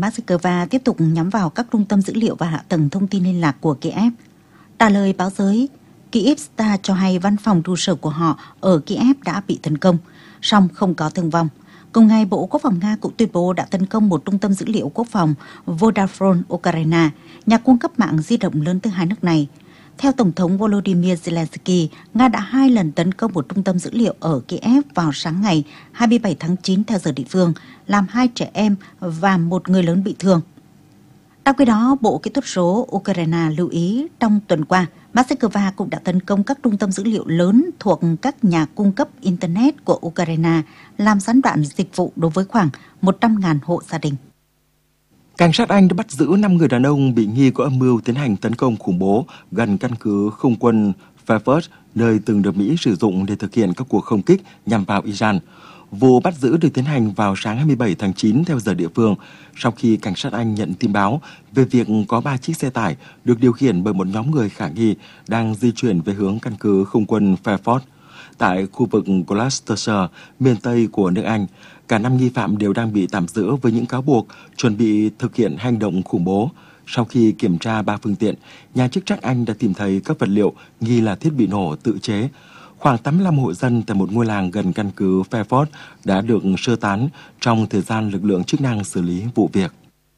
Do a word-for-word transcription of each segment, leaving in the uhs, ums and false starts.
Moscow tiếp tục nhắm vào các trung tâm dữ liệu và hạ tầng thông tin liên lạc của Kiev. Trả lời báo giới, Kyivstar cho hay văn phòng trụ sở của họ ở Kiev đã bị tấn công, song không có thương vong. Cùng ngày, Bộ Quốc phòng Nga cũng tuyên bố đã tấn công một trung tâm dữ liệu quốc phòng Vodafone Ukraine, nhà cung cấp mạng di động lớn thứ hai nước này. Theo Tổng thống Volodymyr Zelensky, Nga đã hai lần tấn công một trung tâm dữ liệu ở Kiev vào sáng ngày hai mươi bảy tháng chín theo giờ địa phương, làm hai trẻ em và một người lớn bị thương. Trong khi đó, Bộ Kỹ thuật số Ukraine lưu ý trong tuần qua, Moscow cũng đã tấn công các trung tâm dữ liệu lớn thuộc các nhà cung cấp Internet của Ukraine, làm gián đoạn dịch vụ đối với khoảng một trăm nghìn hộ gia đình. Cảnh sát Anh đã bắt giữ năm người đàn ông bị nghi có âm mưu tiến hành tấn công khủng bố gần căn cứ không quân Frankfurt, nơi từng được Mỹ sử dụng để thực hiện các cuộc không kích nhằm vào Iran. Vụ bắt giữ được tiến hành vào sáng hai mươi bảy tháng chín theo giờ địa phương, sau khi cảnh sát Anh nhận tin báo về việc có ba chiếc xe tải được điều khiển bởi một nhóm người khả nghi đang di chuyển về hướng căn cứ không quân Frankfurt. Tại khu vực Gloucestershire, miền Tây của nước Anh, cả năm nghi phạm đều đang bị tạm giữ với những cáo buộc chuẩn bị thực hiện hành động khủng bố. Sau khi kiểm tra ba phương tiện, nhà chức trách Anh đã tìm thấy các vật liệu nghi là thiết bị nổ tự chế. Khoảng tám mươi lăm hộ dân tại một ngôi làng gần căn cứ Fairford đã được sơ tán trong thời gian lực lượng chức năng xử lý vụ việc.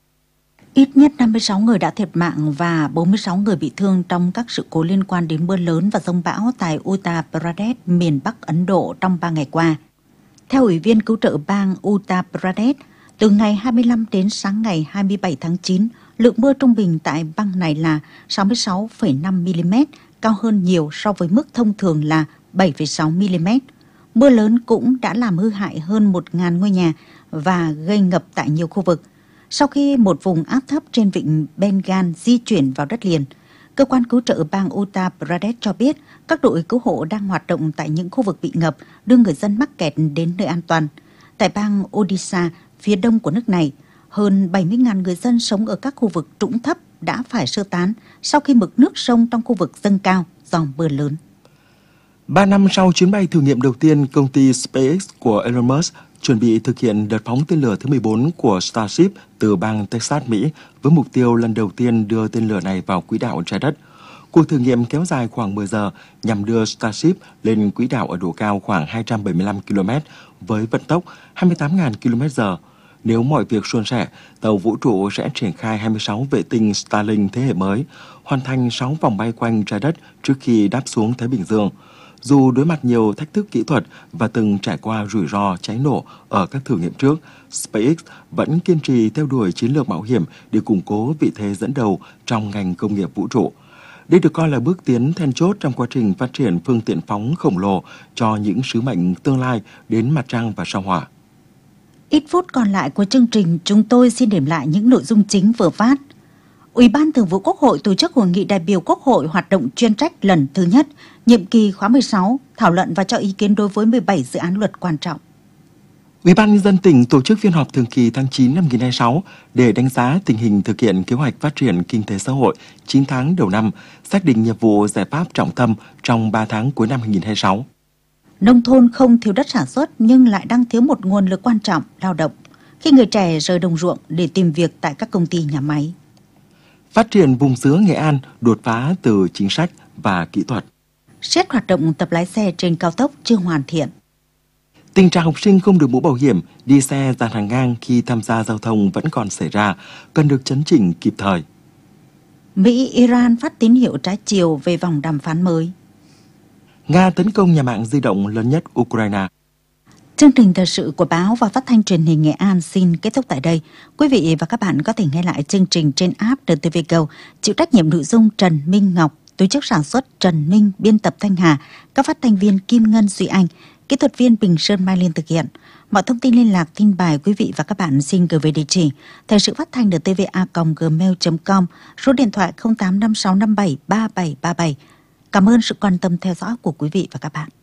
Ít nhất năm mươi sáu người đã thiệt mạng và bốn mươi sáu người bị thương trong các sự cố liên quan đến mưa lớn và giông bão tại Uttar Pradesh, miền Bắc Ấn Độ trong ba ngày qua. Theo Ủy viên cứu trợ bang Uttar Pradesh, từ ngày hai mươi lăm đến sáng ngày hai mươi bảy tháng chín, lượng mưa trung bình tại bang này là sáu mươi sáu phẩy năm mi-li-mét, cao hơn nhiều so với mức thông thường là bảy phẩy sáu mi-li-mét. Mưa lớn cũng đã làm hư hại hơn một nghìn ngôi nhà và gây ngập tại nhiều khu vực. Sau khi một vùng áp thấp trên vịnh Bengal di chuyển vào đất liền, cơ quan cứu trợ bang Uttar Pradesh cho biết các đội cứu hộ đang hoạt động tại những khu vực bị ngập, đưa người dân mắc kẹt đến nơi an toàn. Tại bang Odisha, phía đông của nước này, hơn bảy mươi nghìn người dân sống ở các khu vực trũng thấp đã phải sơ tán sau khi mực nước sông trong khu vực dâng cao do mưa lớn. Ba năm sau chuyến bay thử nghiệm đầu tiên, công ty SpaceX của Elon Musk chuẩn bị thực hiện đợt phóng tên lửa thứ mười bốn của Starship từ bang Texas, Mỹ, với mục tiêu lần đầu tiên đưa tên lửa này vào quỹ đạo trái đất. Cuộc thử nghiệm kéo dài khoảng mười giờ nhằm đưa Starship lên quỹ đạo ở độ cao khoảng hai trăm bảy mươi lăm ki lô mét với vận tốc hai mươi tám nghìn ki lô mét giờ. Nếu mọi việc suôn sẻ, tàu vũ trụ sẽ triển khai hai mươi sáu vệ tinh Starlink thế hệ mới, hoàn thành sáu vòng bay quanh trái đất trước khi đáp xuống Thái Bình Dương. Dù đối mặt nhiều thách thức kỹ thuật và từng trải qua rủi ro cháy nổ ở các thử nghiệm trước, SpaceX vẫn kiên trì theo đuổi chiến lược mạo hiểm để củng cố vị thế dẫn đầu trong ngành công nghiệp vũ trụ. Đây được coi là bước tiến then chốt trong quá trình phát triển phương tiện phóng khổng lồ cho những sứ mệnh tương lai đến mặt trăng và sao Hỏa. Ít phút còn lại của chương trình, chúng tôi xin điểm lại những nội dung chính vừa phát. Ủy ban Thường vụ Quốc hội tổ chức hội nghị đại biểu Quốc hội hoạt động chuyên trách lần thứ nhất, nhiệm kỳ khóa mười sáu, thảo luận và cho ý kiến đối với mười bảy dự án luật quan trọng. Ủy ban nhân dân tỉnh tổ chức phiên họp thường kỳ tháng chín năm hai nghìn không trăm hai mươi sáu để đánh giá tình hình thực hiện kế hoạch phát triển kinh tế xã hội chín tháng đầu năm, xác định nhiệm vụ giải pháp trọng tâm trong ba tháng cuối năm hai nghìn không trăm hai mươi sáu. Nông thôn không thiếu đất sản xuất nhưng lại đang thiếu một nguồn lực quan trọng, lao động, khi người trẻ rời đồng ruộng để tìm việc tại các công ty nhà máy. Phát triển vùng dứa Nghệ An đột phá từ chính sách và kỹ thuật. Siết hoạt động tập lái xe trên cao tốc chưa hoàn thiện. Tình trạng học sinh không được mũ bảo hiểm, đi xe dàn hàng ngang khi tham gia giao thông vẫn còn xảy ra, cần được chấn chỉnh kịp thời. Mỹ, Iran phát tín hiệu trái chiều về vòng đàm phán mới. Nga tấn công nhà mạng di động lớn nhất Ukraine. Chương trình thời sự của báo và phát thanh truyền hình Nghệ An xin kết thúc tại đây. Quý vị và các bạn có thể nghe lại chương trình trên app đê tê vê Go. Chịu trách nhiệm nội dung Trần Minh Ngọc, tổ chức sản xuất Trần Minh, biên tập Thanh Hà, các phát thanh viên Kim Ngân, Duy Anh, kỹ thuật viên Bình Sơn, Mai Liên thực hiện. Mọi thông tin liên lạc, tin bài quý vị và các bạn xin gửi về địa chỉ thời sự phát thanh đê tê vê a còng gmail chấm com, số điện thoại không tám năm sáu năm bảy ba bảy ba bảy. Cảm ơn sự quan tâm theo dõi của quý vị và các bạn.